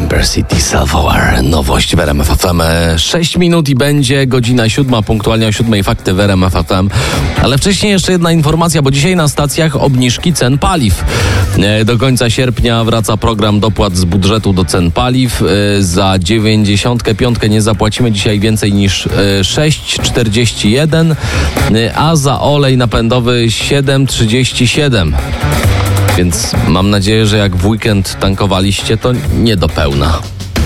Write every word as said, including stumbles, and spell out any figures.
Amber City Self-Aware. Nowość w R M F F M. sześć minut i będzie godzina siódma, punktualnie o siódmej fakty w R M F F M. Ale wcześniej jeszcze jedna informacja, bo dzisiaj na stacjach obniżki cen paliw. Do końca sierpnia wraca program dopłat z budżetu do cen paliw. Za dziewięćdziesiątkę piątkę nie zapłacimy dzisiaj więcej niż sześć czterdzieści jeden, a za olej napędowy siedem trzydzieści siedem. Więc mam nadzieję, że jak w weekend tankowaliście, to nie do pełna.